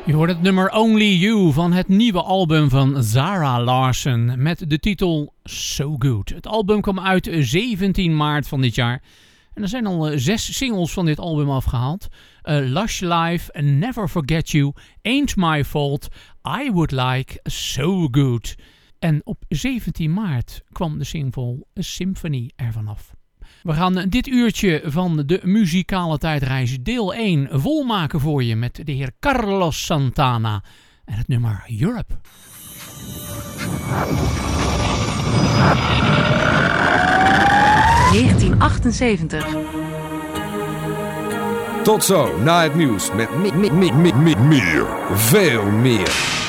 Je hoort het nummer Only You van het nieuwe album van Zara Larsson met de titel So Good. Het album kwam uit 17 maart van dit jaar. En er zijn al 6 singles van dit album afgehaald. Lush Life, Never Forget You, Ain't My Fault, I Would Like, So Good. En op 17 maart kwam de single Symphony ervan af. We gaan dit uurtje van de muzikale tijdreis deel 1 volmaken voor je met de heer Carlos Santana en het nummer Europe. ...1978. Tot zo, na het nieuws met meer, veel meer.